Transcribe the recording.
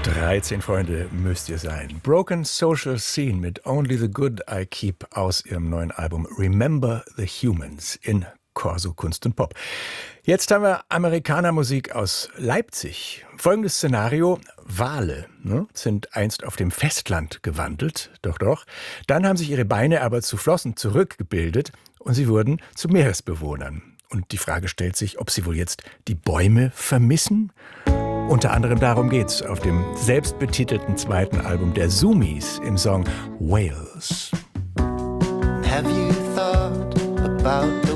13 Freunde müsst ihr sein. Broken Social Scene mit Only the Good I Keep aus ihrem neuen Album Remember the Humans in Corso Kunst und Pop. Jetzt haben wir Amerikanermusik aus Leipzig. Folgendes Szenario: Wale sind einst auf dem Festland gewandelt, doch. Dann haben sich ihre Beine aber zu Flossen zurückgebildet und sie wurden zu Meeresbewohnern. Und die Frage stellt sich, ob sie wohl jetzt die Bäume vermissen? Unter anderem darum geht's auf dem selbstbetitelten zweiten Album der Zoomies im Song Whales. Have you thought about